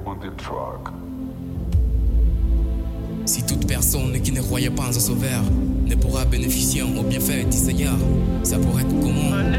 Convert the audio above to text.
on the track. Si toute personne qui ne croyait pas en un sauveur ne pourra bénéficier au bienfait du Seigneur, ça pourrait être comment?